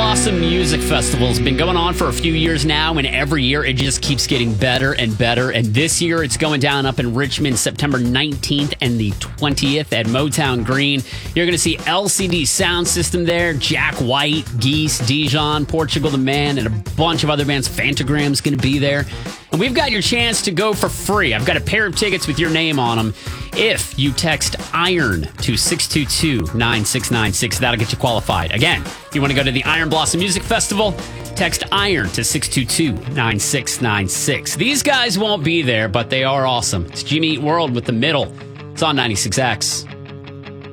Blossom Music Festival has been going on for a few years now, and every year it just keeps getting better and better. And this year it's going down up in Richmond, September 19th and the 20th at Motown Green. You're going to see LCD Sound System there, Jack White, Geese, Dijon, Portugal the Man, and a bunch of other bands. Fantagram's going to be there. And we've got your chance to go for free. I've got a pair of tickets with your name on them. If you text IRON to 622-9696, that'll get you qualified. Again, if you want to go to the Iron Blossom Music Festival, text IRON to 622-9696. These guys won't be there, but they are awesome. It's Jimmy Eat World with The Middle. It's on 96X.